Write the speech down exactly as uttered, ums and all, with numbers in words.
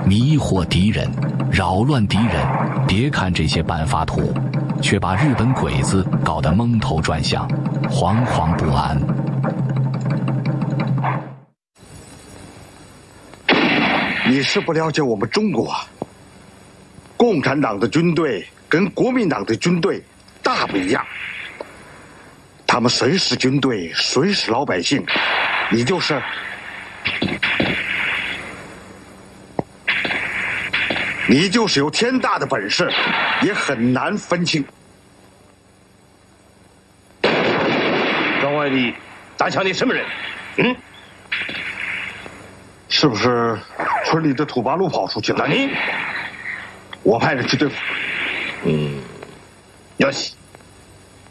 迷惑敌人，扰乱敌人。别看这些半发图，却把日本鬼子搞得蒙头转向，惶惶不安。 你是不了解我们中国，共产党的军队跟国民党的军队大不一样，他们谁是军队，谁是老百姓，你就是。你就是有天大的本事，也很难分清。 庄外的打枪的什么人？嗯， 是不是村里的土八路跑出去了？ 那你， 我派人去对付。 嗯，よし。